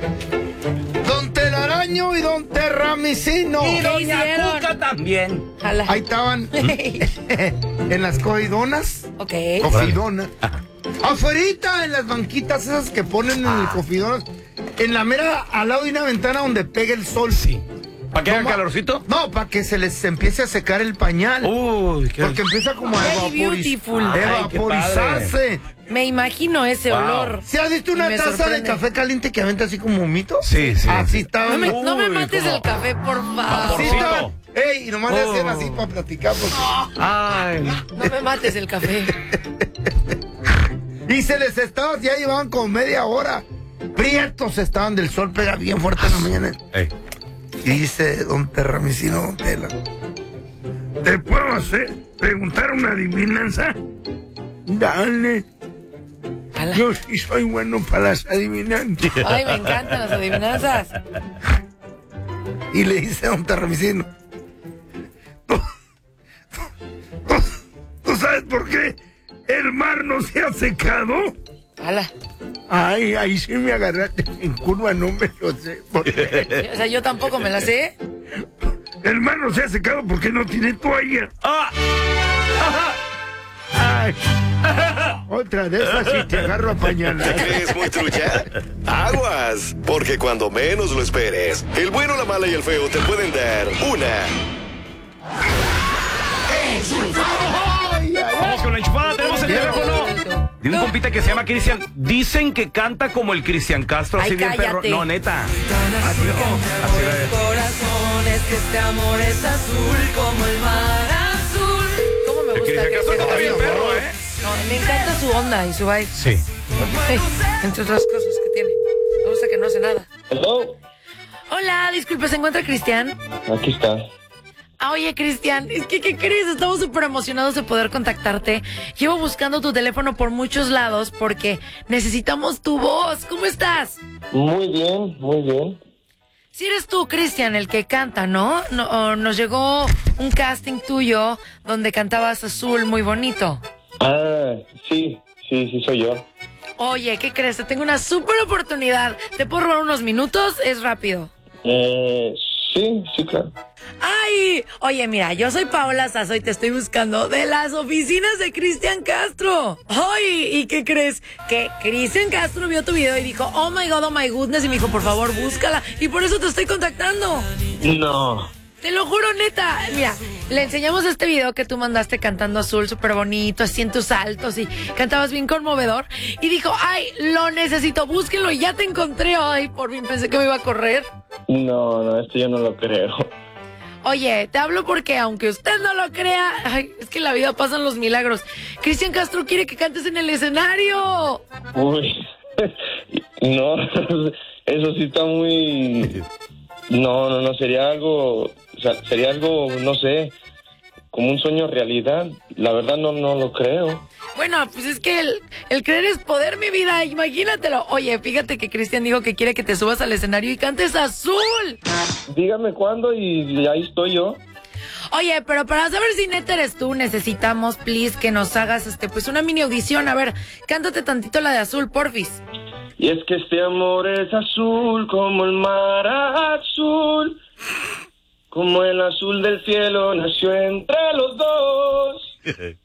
Don Telaraño y Don Terramicino. Y Doña Cuca también. Jala. Ahí estaban en las cofidonas. Ok. Cofidonas. Afuerita, en las banquitas esas que ponen en el cofidonas. En la mera, al lado de una ventana donde pega el sol. Sí. ¿Para que haga calorcito? No, para que se les empiece a secar el pañal. Uy, qué... Porque empieza como a Very beautiful. evaporizarse. Me imagino ese olor. ¿Se has visto una Me taza sorprende. de café caliente que aventa así como humito? Sí, sí. Así sí. estaba. No me Uy, mates cómo. el café, por favor. Así Vaporcito. estaba. Ey, y nomás le hacían así para platicar. Porque... Ay. No me mates el café. Y se les estaba, ya llevaban como media hora. Prietos estaban del sol, pega bien fuerte en la mañana. Ey. Y dice don Terramicino, don Tela, ¿te puedo preguntar una adivinanza? Dale. Jala. Yo sí soy bueno para las adivinanzas. Ay, me encantan las adivinanzas. Y le dice a don Terramicino, ¿tú sabes por qué el mar no se ha secado? Jala. Ay, ahí sí me agarraste en curva, no me lo sé. ¿Por qué? O sea, yo tampoco me la sé. El mar no se ha secado porque no tiene toalla. ¡Ah! Ay. Otra de esas y te agarro a pañalar. ¿Crees muy trucha? Aguas, porque cuando menos lo esperes, el bueno, la mala y el feo te pueden dar una. Vamos con la enchufada, tenemos el teléfono de un compita que se llama Cristian. Dicen que canta como el Cristian Castro, así Ay, bien perro. cállate. No, neta. Corazones, que este amor es azul como el mar azul. ¿Cómo me El gusta Cristian que Castro sea está bien así? perro, No, me encanta su onda y su vibe. Sí. Ay, entre otras cosas que tiene. Me gusta que no hace nada. Hello, Hola, disculpe, ¿se encuentra Cristian? aquí está. Oye, Cristian, es que, ¿qué crees? Estamos súper emocionados de poder contactarte. Llevo buscando tu teléfono por muchos lados porque necesitamos tu voz. ¿Cómo estás? Muy bien, muy bien. Si eres tú, Cristian, el que canta, ¿no? Nos llegó un casting tuyo donde cantabas Azul muy bonito. Ah, sí soy yo. Oye, ¿qué crees? Te tengo una súper oportunidad. ¿Te puedo robar unos minutos? Es rápido. Sí, claro. ¡Ay! Oye, mira, yo soy Paola Sazo y te estoy buscando de las oficinas de Cristian Castro. ¡Ay! ¿Y qué crees? Que Cristian Castro vio tu video y dijo, oh my God, oh my goodness, y me dijo, por favor, búscala. Y por eso te estoy contactando. No. Te lo juro, neta. Mira, le enseñamos este video que tú mandaste cantando Azul súper bonito, así en tus saltos y cantabas bien conmovedor. Y dijo, ay, lo necesito, búsquenlo y ya te encontré. Ay, por fin pensé que me iba a correr. No, esto yo no lo creo. Oye, te hablo porque aunque usted no lo crea, ay, es que en la vida pasan los milagros. Cristian Castro quiere que cantes en el escenario. Uy, no, eso sí está muy... No, sería algo, no sé, como un sueño realidad. La verdad no lo creo. Bueno, pues es que el creer es poder, mi vida, imagínatelo. Oye, fíjate que Cristian dijo que quiere que te subas al escenario y cantes Azul. Dígame cuándo y ahí estoy yo. Oye, pero para saber si neta eres tú, necesitamos, please, que nos hagas pues una mini audición. A ver, cántate tantito la de Azul, porfis. Y es que este amor es azul como el mar azul, como el azul del cielo nació entre los dos.